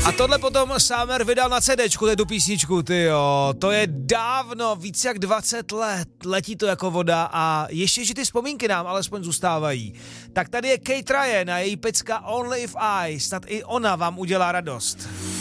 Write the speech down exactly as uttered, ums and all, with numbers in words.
A tohle potom Summer vydal na CDčku, tu písničku, tyjo. To je dávno, víc jak dvacet let, letí to jako voda a ještě, že ty vzpomínky nám alespoň zůstávají. Tak tady je Kate Ryan a její pecka Only If I, snad i ona vám udělá radost.